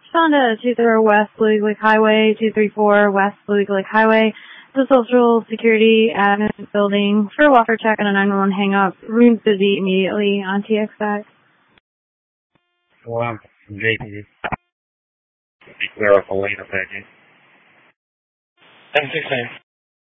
Honda 230 West Louis Lake Highway, 234 West Louis Lake Highway. The Social Security Admin Building for a welfare check and a 911 hang-up. Room's busy immediately on TXX. Well, I'm from JPD. Be clear off the lane of that game. 10-16.